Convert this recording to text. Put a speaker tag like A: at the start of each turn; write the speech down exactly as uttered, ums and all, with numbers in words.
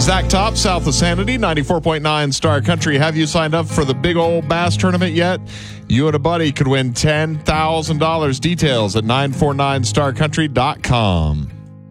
A: Zach Top, south of Sanity, ninety-four point nine Star Country. Have you signed up for the big old bass tournament yet? You and a buddy could win ten thousand dollars. Details at nine four nine star country dot com.